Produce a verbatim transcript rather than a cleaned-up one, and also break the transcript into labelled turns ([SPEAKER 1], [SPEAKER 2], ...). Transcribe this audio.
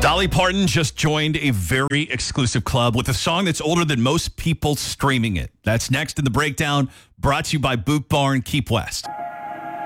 [SPEAKER 1] Dolly Parton just joined a very exclusive club with a song that's older than most people streaming it. That's next in the breakdown, brought to you by Boot Barn Keep West.